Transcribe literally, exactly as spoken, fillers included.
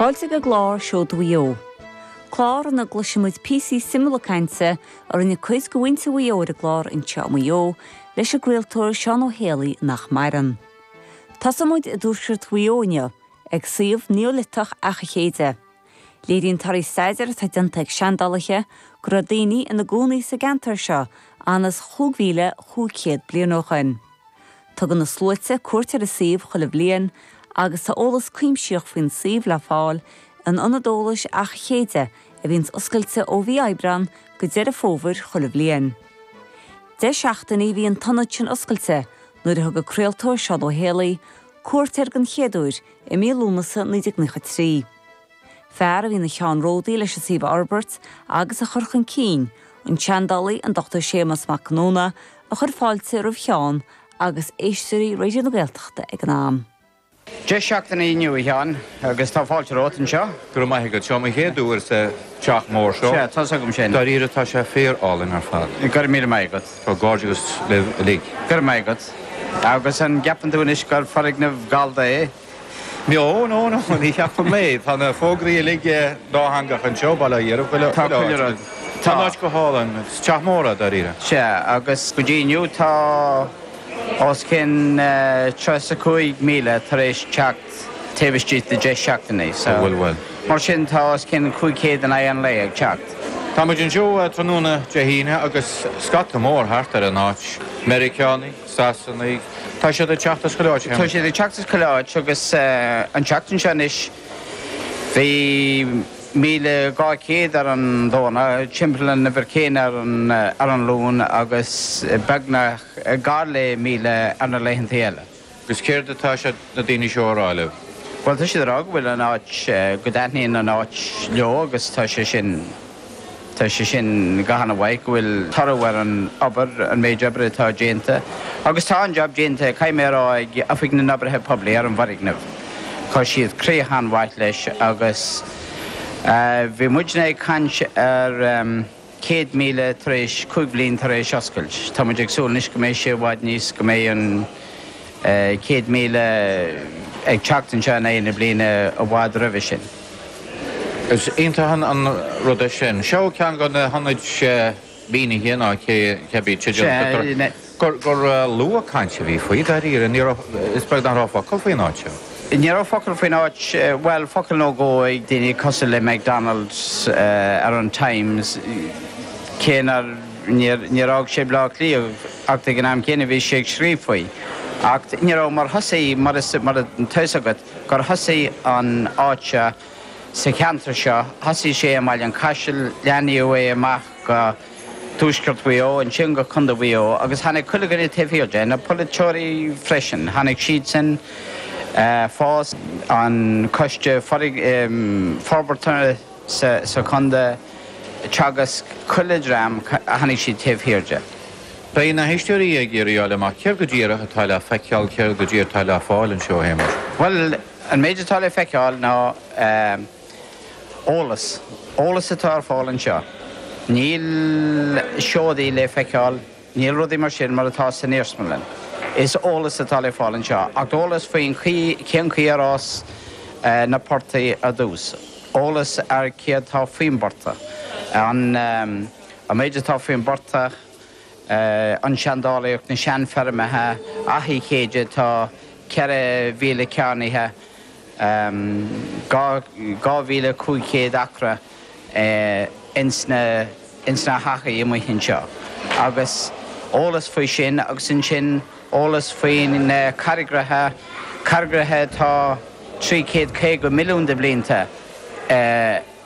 Fáilte go glár seo dúo. Clár na gluisimuid P C simulacainte ar ina cuis go bhainte bhuio a glár in teamúo leis a gréaltóir Seán Ó Héalaí nach mairan. Tasamúid a dúsir tuióine ag siomh neolitach acha chéide. Léiríonn tarí staidir tá dinta ag seandalacha gur a daoine ina gcónaí sa gantar seo anas chúgmhíle chúchéad blianóchain. Tugann na slúite cuairtear a siomh chula blian agus tá ólas cuimseoch faoin siomh le fáil an anadólas acha chéide a bhíns oscailte ó bhí aibreán go deir a fómhair chula blian. De seachtaí bhí an tanad sin oscailte nuair a thug a craoltóir Seán Ó Héalaí cuairtear gan chéadúir i mílúnasa níodeagnacha trí. Fear a bhí na Cheann Ródaí leis a siomh Albert agus a churchan cín an Teandalaí an Doctor Séamus MacNona a chur fáilte roimh Cheann agus éisteoirí réidir na Gaeltachta ag an am. De seachtaí inniu Cheann agus tá fáilte rótain seo. Gur maithe go teama chéadúir sa teach mór seo. Sé, tá sagm sin. Dar íre tá sé féarálinn ar fad. Gur mí maigad. Tá gáirdegus le lí. Gur maigad. Agus an gapan dúnis gur farig na galda é. Mio, no, no, ní cheappa méid. Tá na fógraí lige dáhangach an seo bailile dhéanamh bhfuil Tá chuilead. Tá náid go hálan teach móra dar íre. Sé, agus go ddíniu tá os cin tríosachuig míle tar éis teacht taobhistí de de seachtaí. Bhfuil bhfuil. Mar sin tá os cin chuigcéad an éan le ag teacht. Tá muid an seo tróna de híine agus scata mór thart ar an áit. Americánaí, Sasannaí, tá sé de teachtas choláid. Tá sé de teachtas choláid agus an teachtain sin is bhí míle gá céad ar an dóna, timpplain na bhircéin ar an ar an lún agus beagnach gála míle ar na leitheanta eile. Gus céir atá sé na daoine seo ráile. Well, tá sé rag bhfuil an áit go daithníon an áit leo agus tá sé sin Tá sé sin gahanana bhaid bhfuil tarhhar an obair an méid obair atá déanta. Agus tá an job déanta caiimérá ag afig na nabrathe poblí ar an bharignamh. Cá siad créchan bhaid leis agus bhí muidna ag caint ar céad míle tar éis cúig bliain tar éis oscailt. Tá muid ag súil níos go mé sé bhaid níos go mé an céad míle ag teachtain se na éana bliana a bhád roimhe sin. Is intahan an rud sin. Seo cean go na hanaid sé bíine héana cebí tiidir. Gur lua caiinte bhí faoi dar íre is beag an ráfáil faoin áit seo. Níor focail faoin áit, well, focail nó go ag daoine cosal le McDonald's ar an Times céanar níor ág sé blá lí ach ag an am céana bhí sé ag sríomh faoi. Ach níor mar thosaí mar an tuisagad gur thosaí an áite sa cheantar seo, thosaí sé amhail an caiisiil leanaíú é amach go túisceart bhuió an sin go chunda bhuió, agus tháinig chuilegarí taobhíoide na polaitéirí freisin, tháinig siad sin fás an coiste forbartaine sa chunda teagas chuiledram a tháinig siad taobhíoide. Ba na héisteoirí ag iríáil amach ceir go ddíar a táile feiceáil ceir go ddíar táile fáil an seo héime. Well, an méidir táile feiceáil ná ólas, ólas atá ar fáil an seo. Níl seodaí le feiceáil, níl rudaí mar sin mar atá san éirsmalin. Is ólas atá le fáil an seo. Ach ólas faoin céan cíarrás na portaí a dús. Ólas ar céad tá faoin borta. An a méidir tá faoin borta an seandálaíocht na sean fermathe ahí chéide tá ceithre mhíle cearnaithe gá mhíle cúigcéad acra insna hacha i muoinn seo. Agus ólas faoi sin agus sin sin ólas faoin carigrathe carigrathe tá trí céad cé go milliún de blianta